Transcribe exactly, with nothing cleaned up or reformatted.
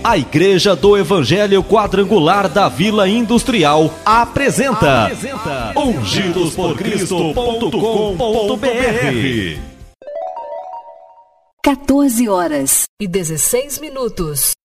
A Igreja do Evangelho Quadrangular da Vila Industrial apresenta, apresenta ungidos por cristo ponto com ponto br. quatorze horas e dezesseis minutos.